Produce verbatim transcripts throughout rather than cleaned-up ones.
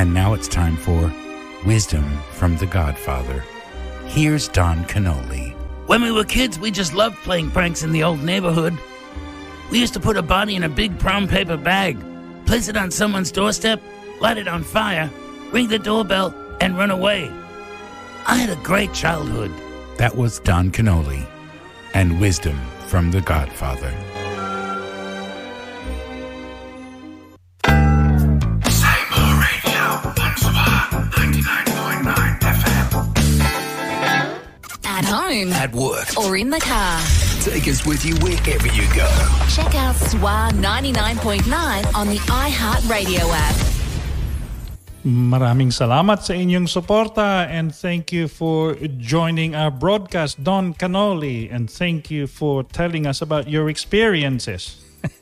And now it's time for Wisdom from the Godfather. Here's Don Canoli. When we were kids, we just loved playing pranks in the old neighborhood. We used to put a body in a big brown paper bag, place it on someone's doorstep, light it on fire, ring the doorbell, and run away. I had a great childhood. That was Don Canoli and Wisdom from the Godfather. Seymour Radio, Bonsoir, ninety-nine point nine F M. At home. At work. Or in the car. Take us with you wherever you go. Check out S W A ninety-nine point nine on the iHeartRadio app. Maraming salamat sa inyong suporta and thank you for joining our broadcast, Don Canoli, and thank you for telling us about your experiences.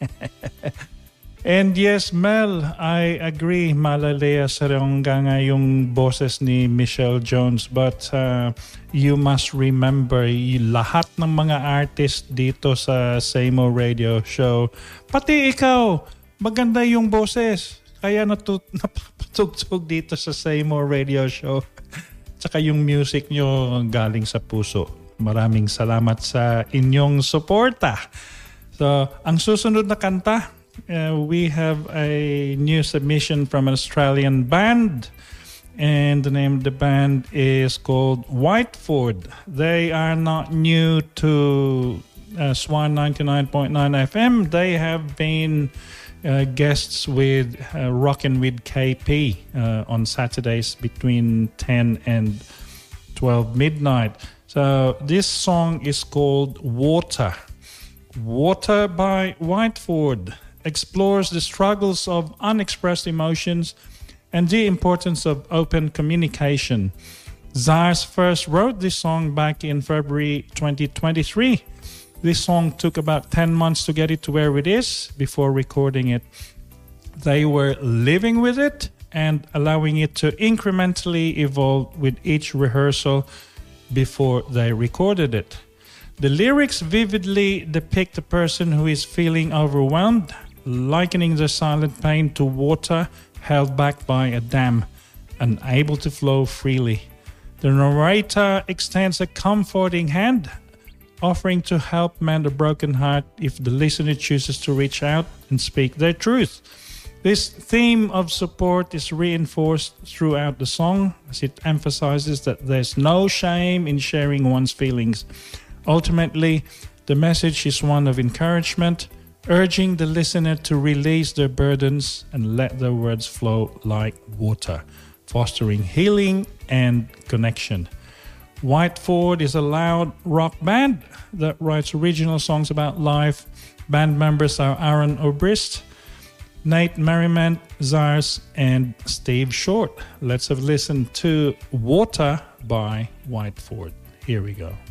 And yes, Mel, I agree, malalaya sarongga nga yung boses ni Michelle Jones, but uh, you must remember, y- lahat ng mga artist dito sa Seymour Radio Show, pati ikaw, maganda yung boses. Kaya natut- napapatugtog dito sa Seymour Radio Show. Tsaka yung music nyo galing sa puso. Maraming salamat sa inyong suporta. So, ang susunod na kanta, uh, we have a new submission from an Australian band. And the name of the band is called Whiteford. They are not new to uh, Swan ninety-nine point nine F M. They have been Uh, guests with uh, Rockin' with K P uh, on Saturdays between ten and twelve midnight. So this song is called Water. Water by Whiteford explores the struggles of unexpressed emotions and the importance of open communication. Zars first wrote this song back in February twenty twenty-three. This song took about ten months to get it to where it is before recording it. They were living with it and allowing it to incrementally evolve with each rehearsal before they recorded it. The lyrics vividly depict a person who is feeling overwhelmed, likening the silent pain to water held back by a dam, unable to flow freely. The narrator extends a comforting hand, offering to help mend a broken heart if the listener chooses to reach out and speak their truth. This theme of support is reinforced throughout the song as it emphasizes that there's no shame in sharing one's feelings. Ultimately, the message is one of encouragement, urging the listener to release their burdens and let their words flow like water, fostering healing and connection. Whiteford is a loud rock band that writes original songs about life. Band members are Aaron Obrist, Nate Merriman, Zars, and Steve Short. Let's have a listen to Water by Whiteford. Here we go.